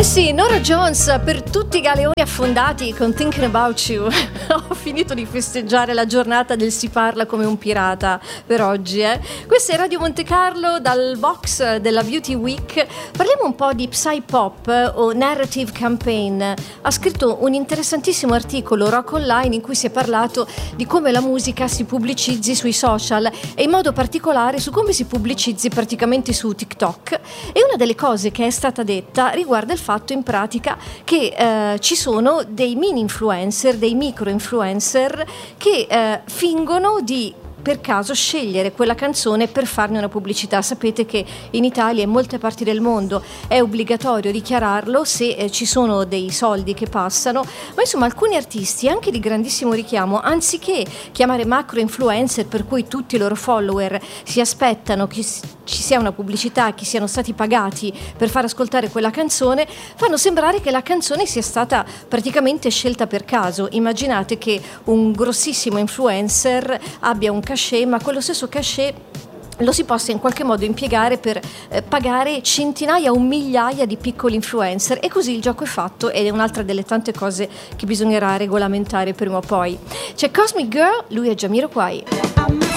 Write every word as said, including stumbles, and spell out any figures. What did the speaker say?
Sì, Norah Jones, per tutti i galeoni affondati con Thinking About You. Ho finito di festeggiare la giornata del si parla come un pirata per oggi, eh. Questa è Radio Monte Carlo dal box della Beauty Week. Parliamo un po' di Psy Pop o Narrative Campaign. Ha scritto un interessantissimo articolo Rock Online in cui si è parlato di come la musica si pubblicizzi sui social e in modo particolare su come si pubblicizzi praticamente su TikTok. E una delle cose che è stata detta riguarda il fatto in pratica che eh, ci sono dei mini influencer, dei micro influencer che eh, fingono di per caso scegliere quella canzone per farne una pubblicità. Sapete che in Italia e in molte parti del mondo è obbligatorio dichiararlo se eh, ci sono dei soldi che passano, ma insomma alcuni artisti anche di grandissimo richiamo, anziché chiamare macro influencer per cui tutti i loro follower si aspettano che ci sia una pubblicità, che siano stati pagati per far ascoltare quella canzone, fanno sembrare che la canzone sia stata praticamente scelta per caso. Immaginate che un grossissimo influencer abbia un cachet, ma quello stesso cachet lo si possa in qualche modo impiegare per eh, pagare centinaia o migliaia di piccoli influencer, e così il gioco è fatto, ed è un'altra delle tante cose che bisognerà regolamentare prima o poi. C'è Cosmic Girl, lui è Jamiroquai.